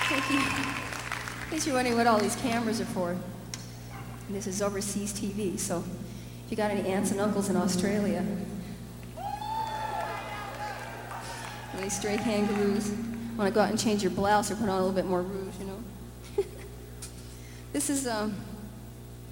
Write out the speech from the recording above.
Thank you. In case you're wondering what all these cameras are for, this is overseas TV, so if you got any aunts and uncles in Australia, any stray kangaroos, want to go out and change your blouse or put on a little bit more rouge, you know. This is